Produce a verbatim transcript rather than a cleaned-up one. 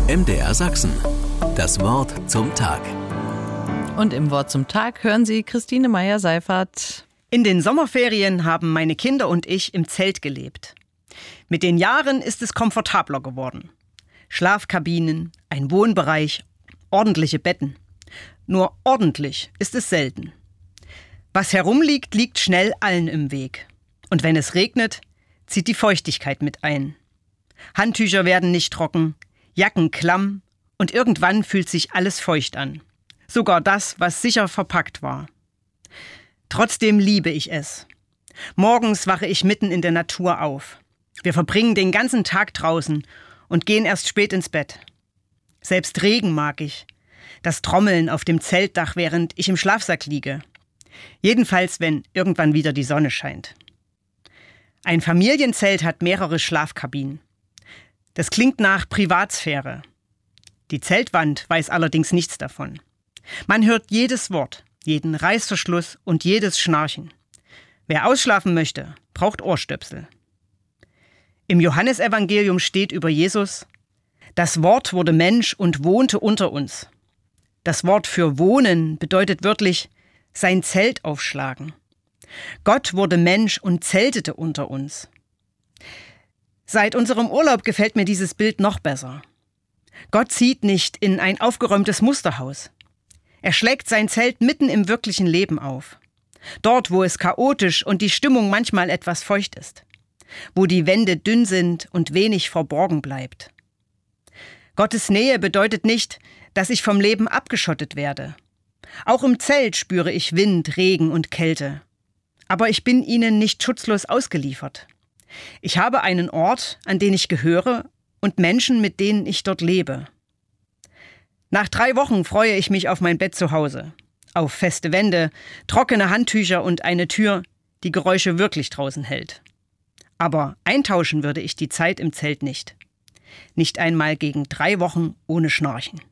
M D R Sachsen. Das Wort zum Tag. Und im Wort zum Tag hören Sie Christine Meyer-Seifert. In den Sommerferien haben meine Kinder und ich im Zelt gelebt. Mit den Jahren ist es komfortabler geworden. Schlafkabinen, ein Wohnbereich, ordentliche Betten. Nur ordentlich ist es selten. Was herumliegt, liegt schnell allen im Weg. Und wenn es regnet, zieht die Feuchtigkeit mit ein. Handtücher werden nicht trocken, Jacken klamm und irgendwann fühlt sich alles feucht an. Sogar das, was sicher verpackt war. Trotzdem liebe ich es. Morgens wache ich mitten in der Natur auf. Wir verbringen den ganzen Tag draußen und gehen erst spät ins Bett. Selbst Regen mag ich. Das Trommeln auf dem Zeltdach, während ich im Schlafsack liege. Jedenfalls, wenn irgendwann wieder die Sonne scheint. Ein Familienzelt hat mehrere Schlafkabinen. Das klingt nach Privatsphäre. Die Zeltwand weiß allerdings nichts davon. Man hört jedes Wort, jeden Reißverschluss und jedes Schnarchen. Wer ausschlafen möchte, braucht Ohrstöpsel. Im Johannesevangelium steht über Jesus: Das Wort wurde Mensch und wohnte unter uns. Das Wort für wohnen bedeutet wörtlich sein Zelt aufschlagen. Gott wurde Mensch und zeltete unter uns. Seit unserem Urlaub gefällt mir dieses Bild noch besser. Gott zieht nicht in ein aufgeräumtes Musterhaus. Er schlägt sein Zelt mitten im wirklichen Leben auf. Dort, wo es chaotisch und die Stimmung manchmal etwas feucht ist. Wo die Wände dünn sind und wenig verborgen bleibt. Gottes Nähe bedeutet nicht, dass ich vom Leben abgeschottet werde. Auch im Zelt spüre ich Wind, Regen und Kälte. Aber ich bin ihnen nicht schutzlos ausgeliefert. Ich habe einen Ort, an den ich gehöre, und Menschen, mit denen ich dort lebe. Nach drei Wochen freue ich mich auf mein Bett zu Hause. Auf feste Wände, trockene Handtücher und eine Tür, die Geräusche wirklich draußen hält. Aber eintauschen würde ich die Zeit im Zelt nicht. Nicht einmal gegen drei Wochen ohne Schnarchen.